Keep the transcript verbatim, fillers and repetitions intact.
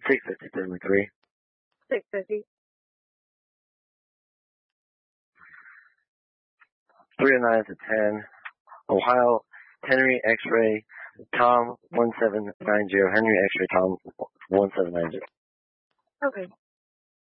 six fifty thirty-three. six fifty. three oh nine to ten. Ohio, Henry X-ray, Tom one seven nine zero. Henry X-ray, Tom one seven nine zero. Okay.